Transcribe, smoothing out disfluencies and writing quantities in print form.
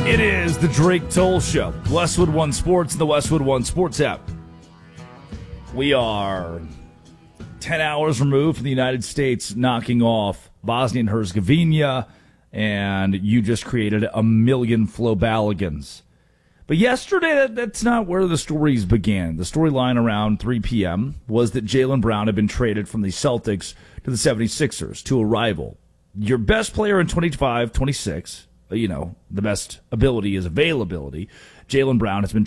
It is the Drake Toll Show. Westwood One Sports and the Westwood One Sports app. We are 10 hours removed from the United States knocking off Bosnia and Herzegovina, and you just created a million Flobaligans. But yesterday, that's not where the stories began. The storyline around 3 p.m. was that Jaylen Brown had been traded from the Celtics to the 76ers, to a rival. Your best player in 25, 26, the best ability is availability. Jaylen Brown has been